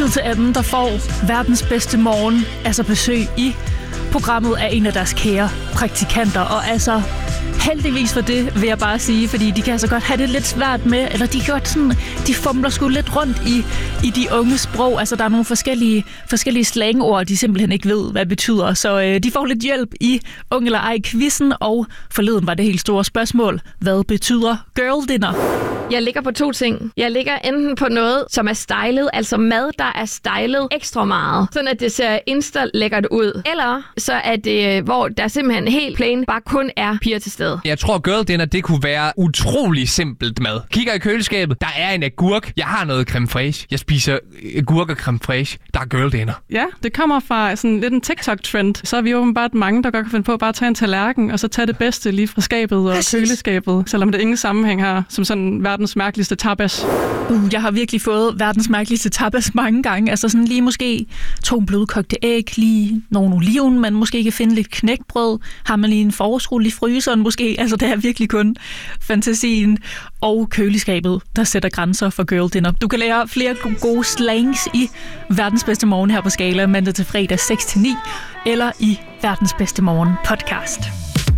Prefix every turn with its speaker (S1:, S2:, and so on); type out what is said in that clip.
S1: tid til anden, der får verdens bedste morgen altså besøg i programmet af en af deres kære praktikanter. Og altså, heldigvis for det, vil jeg bare sige, fordi de kan altså godt have det lidt svært med, eller de fumler sgu lidt rundt i de unge sprog. Altså, der er nogle forskellige slangord, de simpelthen ikke ved, hvad betyder. Så de får lidt hjælp i Ung eller Ej-quizzen, og forleden var det helt store spørgsmål. Hvad betyder girl dinner?
S2: Jeg ligger på 2 ting. Jeg ligger enten på noget, som er stylet, altså mad, der er stylet ekstra meget, sådan at det ser insta-lækkert ud. Eller så er det, hvor der simpelthen helt plain bare kun er piger til stede.
S3: Jeg tror, girl dinner, det kunne være utrolig simpelt mad. Kigger i køleskabet, der er en agurk. Jeg har noget creme fraiche. Jeg spiser agurk og creme fraiche. Der er girl dinner.
S4: Ja, det kommer fra sådan lidt en TikTok-trend. Så er vi åbenbart mange, der godt kan finde på bare at tage en tallerken, og så tage det bedste lige fra skabet og køleskabet. Selvom det ingen sammenhæng har, som sådan verdens mærkeligste tapas.
S1: Jeg har virkelig fået verdens mærkeligste tapas mange gange. Altså sådan lige måske 2 blødkogte æg, lige nogle oliven, man måske kan finde lidt knækbrød. Har man lige en forårsrulle i fryseren måske. Altså det er virkelig kun fantasien og køleskabet, der sætter grænser for girl dinner. Du kan lære flere gode slangs i Verdens Bedste Morgen her på Skala mandag til fredag 6-9 eller i Verdens Bedste Morgen podcast.